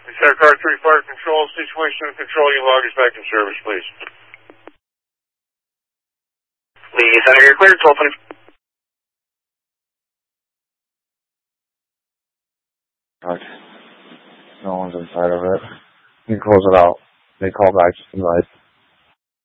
Center Car 3 Fire Control, situation and control, your loggers back in service, please. Lee Center, you're cleared, 1220. Okay. No one's inside of it. You can close it out. They call back just in life.